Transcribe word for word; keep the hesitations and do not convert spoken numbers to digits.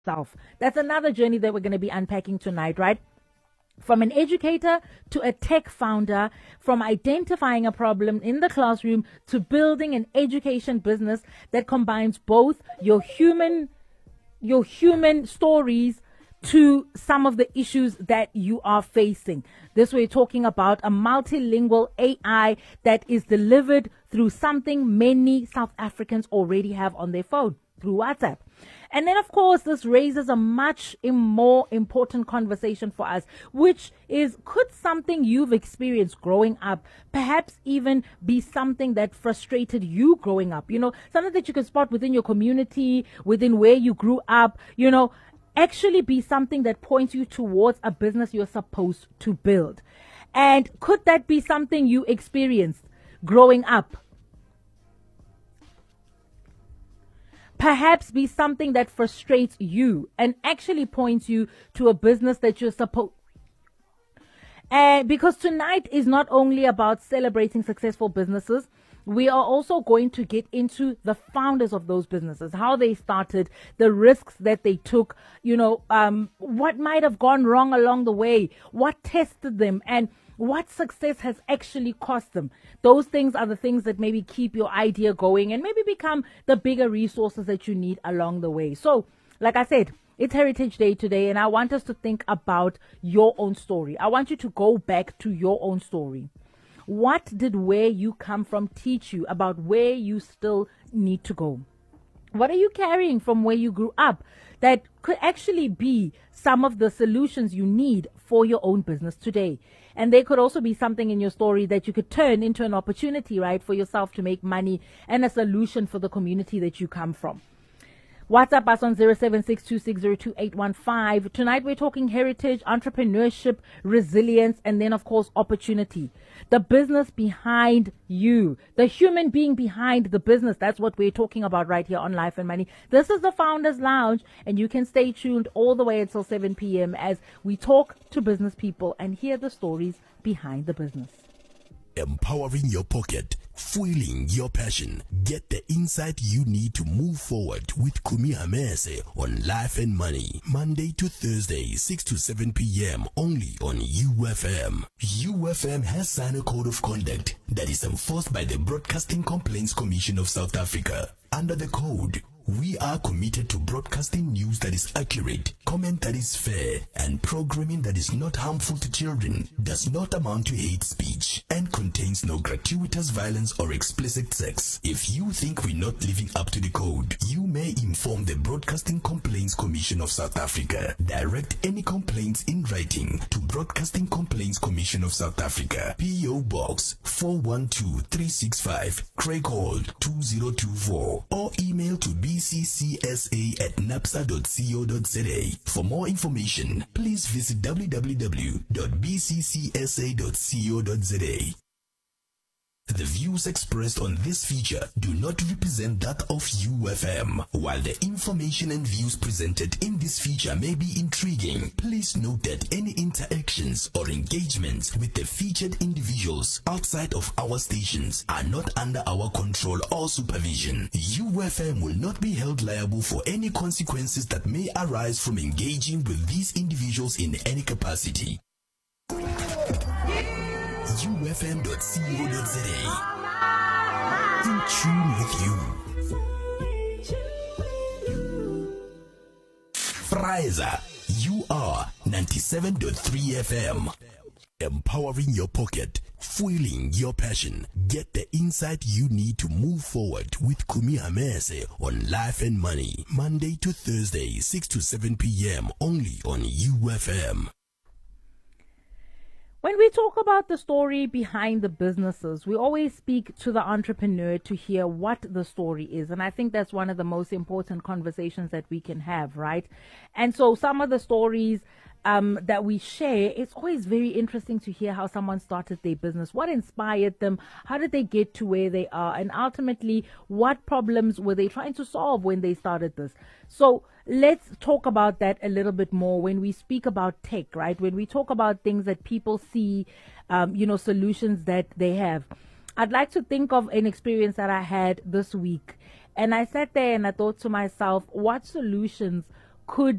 self. That's another journey that we're going to be unpacking tonight, right? From an educator to a tech founder, from identifying a problem in the classroom to building an education business that combines both your human, your human stories to some of the issues that you are facing. This we're talking about a multilingual A I that is delivered through something many South Africans already have on their phone, through WhatsApp. And then, of course, this raises a much more important conversation for us, which is, could something you've experienced growing up perhaps even be something that frustrated you growing up? You know, something that you can spot within your community, within where you grew up, you know, actually be something that points you towards a business you're supposed to build. And could that be something you experienced growing up? Perhaps be something that frustrates you and actually points you to a business that you're supposed. And because tonight is not only about celebrating successful businesses, we are also going to get into the founders of those businesses, how they started, the risks that they took, you know, um, what might have gone wrong along the way, what tested them, and what success has actually cost them. Those things are the things that maybe keep your idea going and maybe become the bigger resources that you need along the way. So, like I said, it's Heritage Day today, and I want us to think about your own story. I want you to go back to your own story. What did where you come from teach you about where you still need to go? What are you carrying from where you grew up that could actually be some of the solutions you need for your own business today? And there could also be something in your story that you could turn into an opportunity, right, for yourself to make money and a solution for the community that you come from. WhatsApp us on zero seven six two six zero two eight one five. Tonight we're talking heritage, entrepreneurship, resilience, and then, of course, opportunity. The business behind you, the human being behind the business. That's what we're talking about right here on Life and Money. This is the Founders Lounge, and you can stay tuned all the way until seven p.m. as we talk to business people and hear the stories behind the business. Empowering your pocket, fueling your passion. Get the insight you need to move forward with Kumi Hamese on Life and Money. Monday to Thursday, six to seven p.m. only on U F M. U F M has signed a code of conduct that is enforced by the Broadcasting Complaints Commission of South Africa. Under the code, we are committed to broadcasting news that is accurate, comment that is fair, and programming that is not harmful to children, does not amount to hate speech, and contains no gratuitous violence or explicit sex. If you think we're not living up to the code, you may inform the Broadcasting Complaints Commission of South Africa. Direct any complaints in writing to Broadcasting Complaints Commission of South Africa, P O Box four one two three six five, Craighold two zero two four, or email to b c c s a at napsa dot co dot za. For more information, please visit w w w dot b c c s a dot co dot za. The views expressed on this feature do not represent that of U F M. While the information and views presented in this feature may be intriguing, please note that any interactions or engagements with the featured individuals outside of our stations are not under our control or supervision. U F M will not be held liable for any consequences that may arise from engaging with these individuals in any capacity. U F M dot co dot za. In tune with you. Friza, you are ninety-seven point three F M. Empowering your pocket, fueling your passion. Get the insight you need to move forward with Kumi Hamese on Life and Money. Monday to Thursday, six to seven p.m. only on U F M. When we talk about the story behind the businesses, we always speak to the entrepreneur to hear what the story is. And I think that's one of the most important conversations that we can have, right? And so some of the stories um, that we share, it's always very interesting to hear how someone started their business, what inspired them, how did they get to where they are, and ultimately, what problems were they trying to solve when they started this. So let's talk about that a little bit more when we speak about tech, right? When we talk about things that people see, um, you know, solutions that they have. I'd like to think of an experience that I had this week. And I sat there and I thought to myself, what solutions could